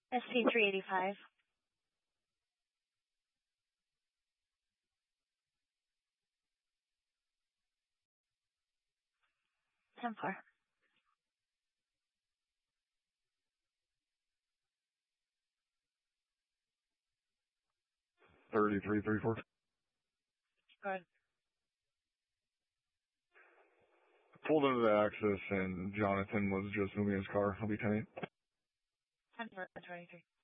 SC385. 10-4. 3334. Good. Pulled into the Axis and Jonathan was just moving his car. I'll be 10-8. 10-4, 23.